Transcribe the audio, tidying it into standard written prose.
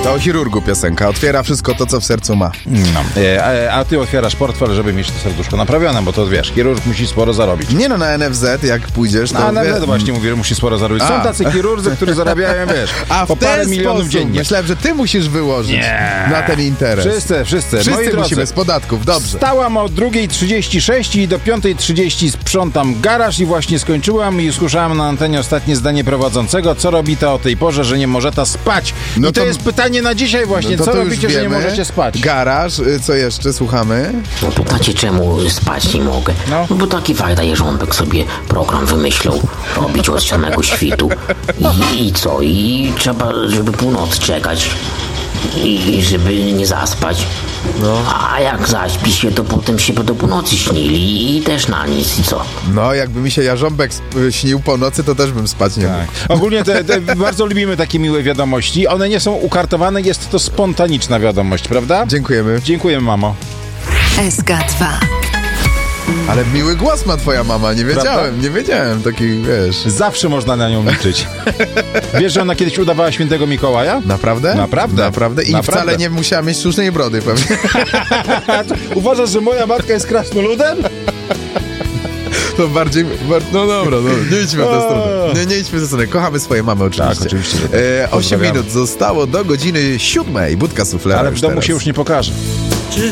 To o chirurgu piosenka. Otwiera wszystko to, co w sercu ma. No. A ty otwierasz portfel, żeby mieć to serduszko naprawione, bo to wiesz, chirurg musi sporo zarobić. Nie no, na NFZ jak pójdziesz, to... A NFZ właśnie mówi, że musi sporo zarobić. Są tacy chirurdzy, którzy zarabiają, wiesz, po parę milionów dziennie. Myślałem, że ty musisz wyłożyć na ten interes. Wszyscy. Wszyscy musimy z podatków, dobrze. Wstałam o 2:36 i do 5:30 sprzątam garaż i właśnie skończyłam i usłyszałam na antenie ostatnie zdanie prowadzącego, co robi ta o tej porze, że nie może ta spać. No I to jest pytanie na dzisiaj właśnie, no co to robicie, że nie możecie spać? Garaż, co jeszcze, słuchamy? No pytacie, czemu spać nie mogę? No. Bo taki fajny Jerząbek sobie program wymyślał robić od samego świtu. I co? I trzeba, żeby północ czekać. I żeby nie zaspać. No. A jak zaśpi się, to potem się do północy śnili i też na nic. I co? No, jakby mi się Jarząbek śnił po nocy, to też bym spać nie mógł. Ogólnie bardzo lubimy takie miłe wiadomości. One nie są ukartowane, jest to spontaniczna wiadomość, prawda? Dziękujemy. Dziękujemy, mamo. SK2. Ale miły głos ma twoja mama, nie wiedziałem, taki, wiesz... Zawsze można na nią liczyć. Wiesz, że ona kiedyś udawała świętego Mikołaja? Naprawdę? Naprawdę. I wcale nie musiała mieć sztucznej brody, pewnie. Uważasz, że moja matka jest krasnoludem? To bardziej... No dobra, nie idźmy w tę stronę. Nie idźmy w tę stronę. Kochamy swoje mamy oczywiście. Tak, oczywiście. 8 minut zostało do godziny 7. Budka suflera. Ale w domu teraz się już nie pokaże.